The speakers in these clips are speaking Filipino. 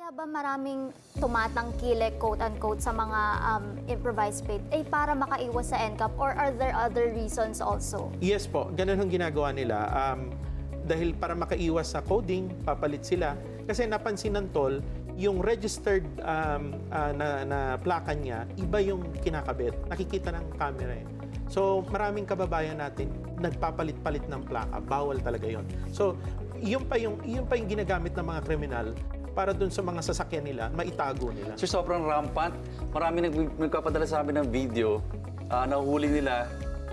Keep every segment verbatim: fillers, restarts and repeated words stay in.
Kaya ba maraming tumatangkile, quote-unquote, sa mga um, improvised plate ay para makaiwas sa N C A P or are there other reasons also? Yes po, ganun ang ginagawa nila. Um, dahil para makaiwas sa coding, papalit sila. Kasi napansin ng toll, yung registered um, uh, na, na plaka niya, iba yung kinakabit. Nakikita ng camera eh. So maraming kababayan natin nagpapalit-palit ng plaka. Bawal talaga yon. So yun pa yung, yun pa yung ginagamit ng mga kriminal para dun sa mga sasakyan nila, maitago nila. So sobrang rampant. Marami nag nagpapadala sa amin ng video. Uh, nahuhuli nila,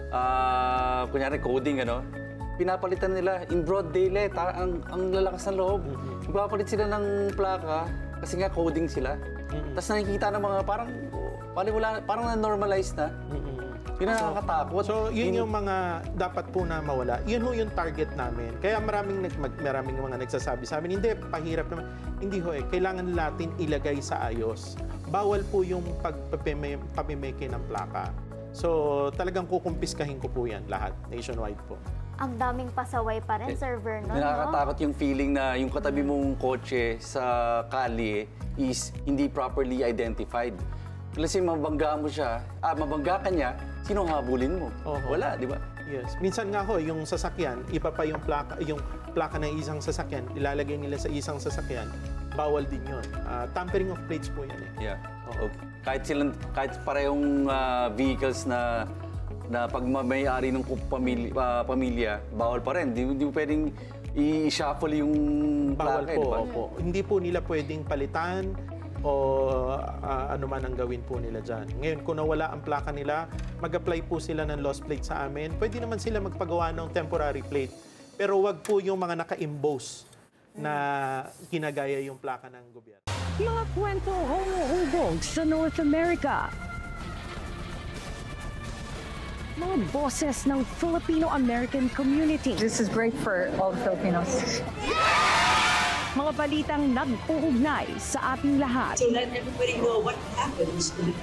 uh, kunyari coding, ano, pinapalitan nila in broad daylight. Ha? Ang, ang lalakas ng loob. Mm-hmm. Nagpapalit sila ng plaka kasi nga coding sila. Mm-hmm. Tapos nakikita ng mga parang, wala, parang na-normalize na. Mm-hmm. Yun ang nakakatakot. So, yun yung mga dapat po na mawala. Yun ho yung target namin. Kaya maraming, nag, mag, maraming mga nagsasabi sa amin, hindi, pahirap naman. Hindi ho eh. Kailangan natin ilagay sa ayos. Bawal po yung pagpamimeke ng plaka. So, talagang kukumpiskahin ko po yan lahat, nationwide po. Ang daming pasaway pa rin, Sir Vernon, no? Nakakatakot yung feeling na yung katabi mong kotse sa kalye is hindi properly identified. Kasi mabangga mo siya, ah, mabangga ka niya, sinong habulin mo? Oho. Wala, di ba? Yes. Minsan nga ho, yung sasakyan, iba pa yung plaka, yung plaka ng isang sasakyan, ilalagay nila sa isang sasakyan, bawal din yun. Uh, tampering of plates po yan eh. Yeah. Okay. Kahit silang, kahit parehong uh, vehicles na na pagmamayari ng pamilya, uh, pamilya, bawal pa rin. Di, di mo pwedeng i-shuffle yung Bawal plaka, po, di ba? opo. Hindi po nila pwedeng palitan o uh, ano man ang gawin po nila dyan. Ngayon, kung nawala ang plaka nila, mag-apply po sila ng lost plate sa amin. Pwede naman sila magpagawa ng temporary plate. Pero wag po yung mga naka-emboss na ginagaya yung plaka ng gobyerno. Mga kwento humuhubog sa North America. Mga boses ng Filipino-American community. This is great for all the Filipinos. Mga balitang nag-uugnay sa ating lahat. To let everybody know what happens in the